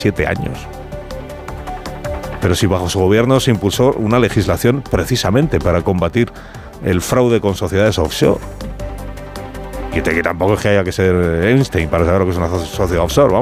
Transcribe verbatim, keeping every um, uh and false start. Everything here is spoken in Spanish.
siete años. Pero si bajo su gobierno se impulsó una legislación precisamente para combatir el fraude con sociedades offshore. Y te, que tampoco es que haya que ser Einstein para saber lo que es una sociedad offshore, vamos.